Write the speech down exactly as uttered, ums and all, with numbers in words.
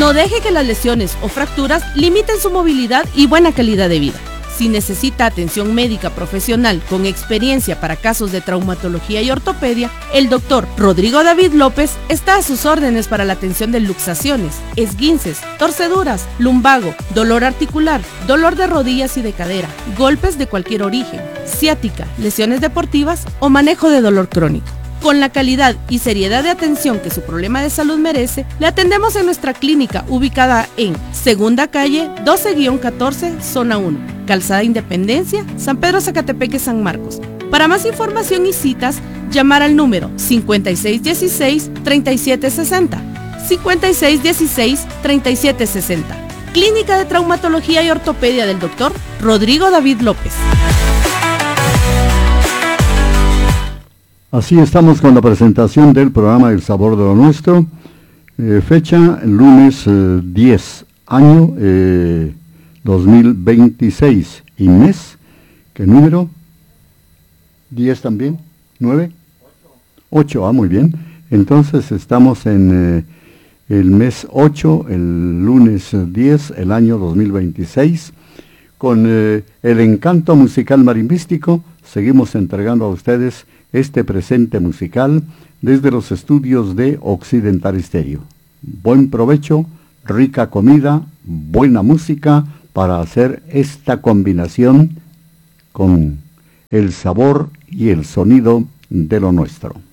No deje que las lesiones o fracturas limiten su movilidad y buena calidad de vida. Si necesita atención médica profesional con experiencia para casos de traumatología y ortopedia, el doctor Rodrigo David López está a sus órdenes para la atención de luxaciones, esguinces, torceduras, lumbago, dolor articular, dolor de rodillas y de cadera, golpes de cualquier origen, ciática, lesiones deportivas o manejo de dolor crónico. Con la calidad y seriedad de atención que su problema de salud merece, le atendemos en nuestra clínica ubicada en Segunda Calle doce catorce, Zona uno, Calzada Independencia, San Pedro Zacatepeque, San Marcos. Para más información y citas, llamar al número cincuenta y seis dieciséis, treinta y siete sesenta, cincuenta y seis dieciséis, treinta y siete sesenta. Clínica de Traumatología y Ortopedia del doctor Rodrigo David López. Así estamos con la presentación del programa El Sabor de lo Nuestro. Eh, fecha, el lunes eh, diez, año eh, dos mil veintiséis. Y mes, ¿qué número? diez también, nueve, ocho, ah, muy bien. Entonces estamos en eh, el mes ocho, el lunes diez, el año dos mil veintiséis. Con eh, el encanto musical marimbístico, seguimos entregando a ustedes este presente musical desde los estudios de Occidental Estéreo. Buen provecho, rica comida, buena música para hacer esta combinación con el sabor y el sonido de lo nuestro.